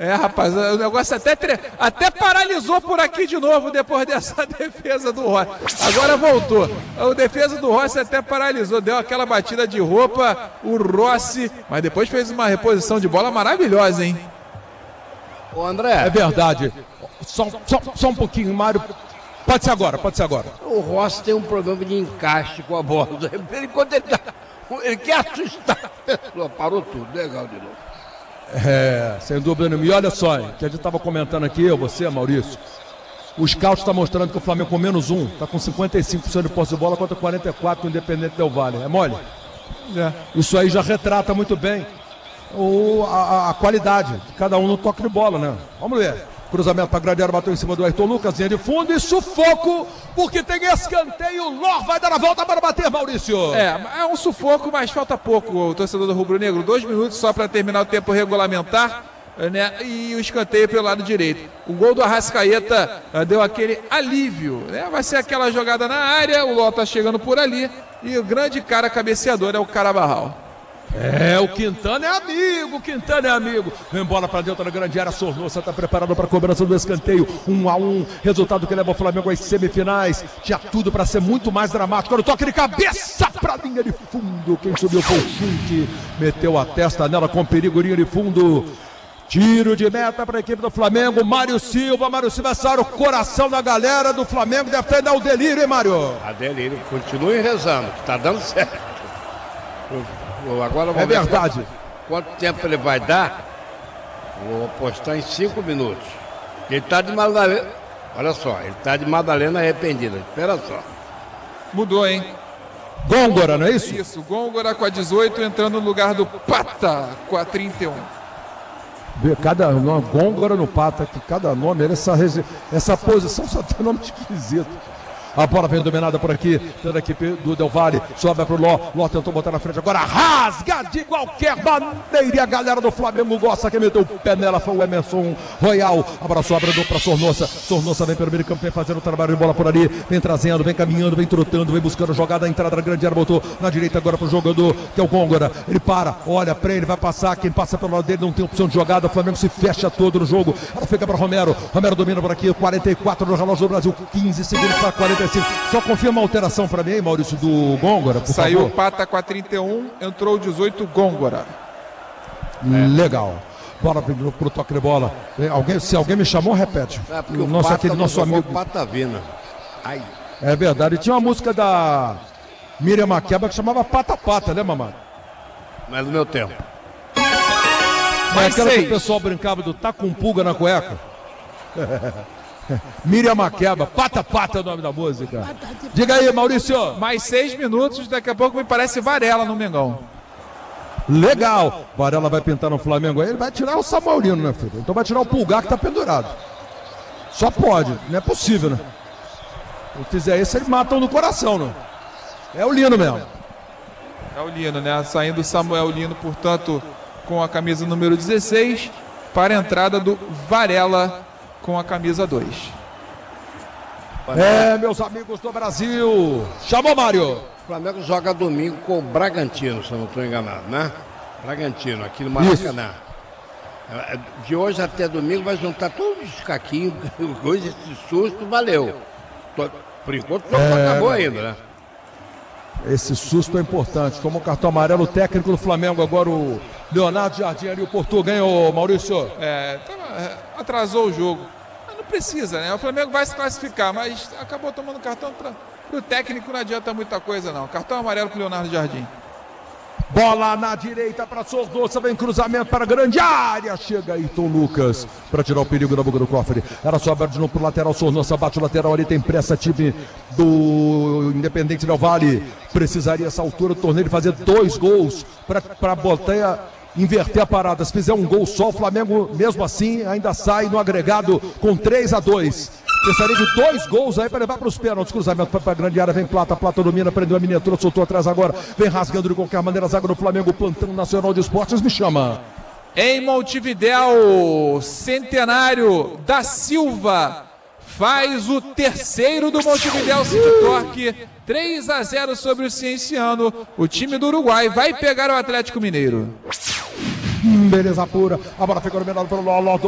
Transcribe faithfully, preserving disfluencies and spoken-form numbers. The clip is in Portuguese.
É, rapaz, o negócio até, tre... até paralisou por aqui de novo depois dessa defesa do Rossi. Agora voltou. A defesa do Rossi até paralisou, deu aquela batida de roupa, o Rossi, mas depois fez uma reposição de bola maravilhosa, hein? Ô André. É verdade. Só, só, só um pouquinho, Mário. Pode ser agora, pode ser agora. O Rossi tem um problema de encaixe com a bola. Ele, quando ele, tá, ele quer assustar a pessoa, parou tudo. Legal de novo. É, sem dúvida nenhuma. E olha só, hein, que a gente estava comentando aqui, eu, você, Maurício. O scout está mostrando que o Flamengo com menos um, está com cinquenta e cinco por cento de posse de bola contra quarenta e quatro por cento do Independente Del Valle. É mole? É. Isso aí já retrata muito bem o, a, a qualidade de cada um no toque de bola, né? Vamos ver. Cruzamento para a grande área, bateu em cima do Ayrton Lucas, linha de fundo e sufoco, porque tem escanteio. O Lor vai dar a volta para bater, Maurício. É, é um sufoco, mas falta pouco, o torcedor do Rubro Negro. Dois minutos só para terminar o tempo regulamentar, né? E o escanteio pelo lado direito. O gol do Arrascaeta uh, deu aquele alívio, né? Vai ser aquela jogada na área, o Lor tá chegando por ali e o grande cara cabeceador é o Carabarral. É, o Quintana é amigo, o Quintana é amigo. Vem bola pra dentro da grande área, Sornosa está preparado para a cobrança do escanteio. Um a um, resultado que leva o Flamengo às semifinais. Tinha tudo para ser muito mais dramático. Olha o toque de cabeça pra linha de fundo. Quem subiu foi o chute, meteu a testa nela com perigo, linha de fundo. Tiro de meta para a equipe do Flamengo. Mário Silva, Mário Silva sai o coração da galera do Flamengo. Deve ter dado o delírio, hein, Mário? A delírio, continue rezando, que tá dando certo. Agora é verdade. Quanto, quanto tempo ele vai dar? Vou apostar em cinco minutos. Ele está de Madalena. Olha só, ele está de Madalena arrependida. Espera só. Mudou, hein? Gôngora, não é isso? Isso, Gôngora com a dezoito entrando no lugar do Pata com a trinta e um. Cada nome, Gôngora no Pata, que cada nome, essa, essa posição só tem nome esquisito. A bola vem dominada por aqui, pela equipe do Del Valle, sobe pro Ló, Ló tentou botar na frente, agora rasga de qualquer maneira e a galera do Flamengo gosta, que meteu o pé nela, foi o Emerson Royal, abraçou, abriu pra Sornosa, Sornosa vem pelo meio campo, vem fazendo o trabalho de bola por ali, vem trazendo, vem caminhando, vem trotando, vem buscando jogada, a entrada da grande área, botou na direita agora pro jogador, que é o Gôngora, ele para, olha pra ele, vai passar, quem passa pelo lado dele não tem opção de jogada, o Flamengo se fecha todo no jogo, ela fica pra Romero, Romero domina por aqui, quarenta e quatro no relógio do Brasil, quinze segundos para quarenta e cinco. Só confirma a alteração para mim, Maurício, do Gôngora, por Saiu favor. o Pata com a trinta e um, entrou o dezoito, Gôngora. É. Legal. Bora pro, pro toque de bola. Alguém, se alguém me chamou, repete. É o nosso, Pata aquele nosso amigo. Patavina. Ai. É verdade. E tinha uma música da Miriam Makeba que chamava Pata Pata, né, mamãe? Não é do meu tempo. Mas é aquela seis. Que o pessoal brincava do tá com pulga na cueca. Miriam Makeba, Pata Pata é o nome da música. Diga aí, Maurício. Mais seis minutos, daqui a pouco me parece Varela no Mengão. Legal. Varela vai pintar no Flamengo aí, ele vai tirar o Samaurino, né, filho? Então vai tirar o Pulgar que tá pendurado. Só pode, não é possível, né? Se fizer isso, eles matam no coração, né? É o Lino mesmo. É o Lino, né? Saindo o Samuel Lino, portanto, com a camisa número dezesseis, para a entrada do Varela com a camisa dois. É, meus amigos do Brasil. Chamou, Mário. O Flamengo joga domingo com o Bragantino, se eu não estou enganado, né? Bragantino, aqui no Maracanã. Isso. De hoje até domingo vai juntar todos os caquinhos, coisa, esse susto, valeu. Por enquanto não é... acabou ainda, né? Esse susto é importante. Tomou cartão amarelo, o técnico do Flamengo agora, o Leonardo Jardim ali, o Porto ganhou, Maurício. É, atrasou o jogo. Mas não precisa, né? O Flamengo vai se classificar, mas acabou tomando cartão para o técnico, não adianta muita coisa, não. Cartão amarelo para o Leonardo Jardim. Bola na direita para Sornosa, vem cruzamento para a grande área. Chega Ayrton Lucas para tirar o perigo da boca do cofre. Era só aberto de novo para o lateral. Sornosa bate o lateral ali. Tem pressa, time do Independente Del Valle. Precisaria essa altura do torneio de fazer dois gols para botar, inverter a parada. Se fizer um gol só, o Flamengo, mesmo assim, ainda sai no agregado com três a dois. Precisaria de dois gols aí para levar para os pênaltis. Cruzamento foi para a grande área, vem Plata, Plata domina, prendeu a miniatura, soltou atrás agora, vem rasgando de qualquer maneira a zaga do Flamengo. Plantão Nacional de Esportes me chama. Em Montevidéu, Centenário da Silva faz o terceiro do Montevidéu City Torque, três a zero sobre o Cienciano. O time do Uruguai vai pegar o Atlético Mineiro. Hum, beleza pura, a bola fica dominada pelo Lolo.